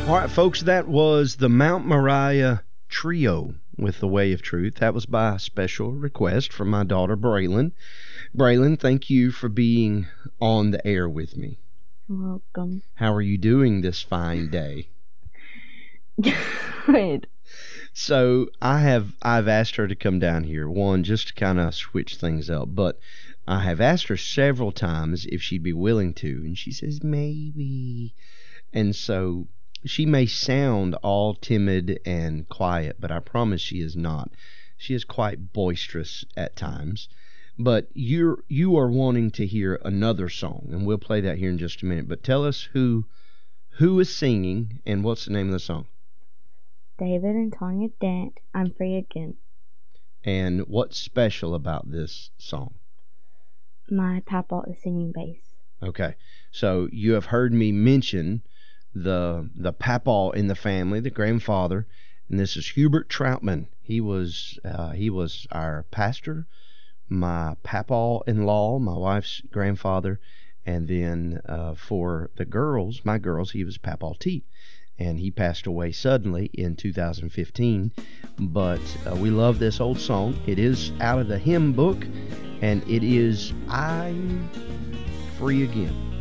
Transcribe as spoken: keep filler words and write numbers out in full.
All right, folks, that was the Mount Moriah Trio with The Way of Truth. That was by special request from my daughter, Braylon. Braylon, thank you for being on the air with me. You're welcome. How are you doing this fine day? Good. So I have I've asked her to come down here, one, just to kind of switch things up, but I have asked her several times if she'd be willing to, and she says maybe. And so she may sound all timid and quiet, but I promise she is not. She is quite boisterous at times. But you're you are wanting to hear another song, and we'll play that here in just a minute. But tell us who who is singing and what's the name of the song? David and Tanya Dent, I'm Free Again. And what's special about this song? My papa is singing bass. Okay, so you have heard me mention the the papa in the family, the grandfather, and this is Hubert Troutman. He was uh, he was our pastor, my papa-in-law, my wife's grandfather, and then uh, for the girls, my girls, he was Papa T. And he passed away suddenly in two thousand fifteen. But uh, we love this old song. It is out of the hymn book, and it is I'm Free Again.